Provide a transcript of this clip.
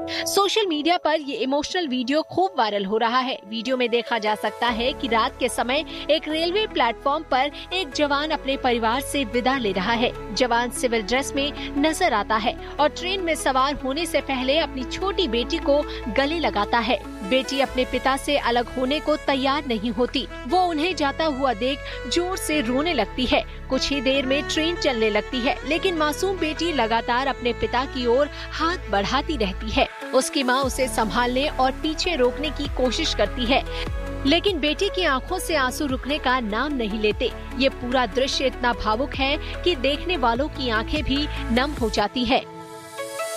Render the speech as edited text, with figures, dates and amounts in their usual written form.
Social media पर ये emotional video खूब वायरल हो रहा है। वीडियो में देखा जा सकता है कि रात के समय एक रेलवे प्लेटफॉर्म पर एक जवान अपने परिवार से विदा ले रहा है। जवान सिविल ड्रेस में नजर आता है और ट्रेन में सवार होने से पहले अपनी छोटी बेटी को गले लगाता है। बेटी अपने पिता से अलग होने को तैयार नहीं होती। वो उन्हें जाता हुआ देख जोर से रोने लगती है। कुछ ही देर में ट्रेन चलने लगती है, लेकिन मासूम बेटी लगातार अपने पिता की ओर हाथ बढ़ाती रहती है। उसकी माँ उसे संभालने और पीछे रोकने की कोशिश करती है, लेकिन बेटी की आंखों से आंसू रुकने का नाम नहीं लेते। ये पूरा दृश्य इतना भावुक है कि देखने वालों की आंखें भी नम हो जाती है।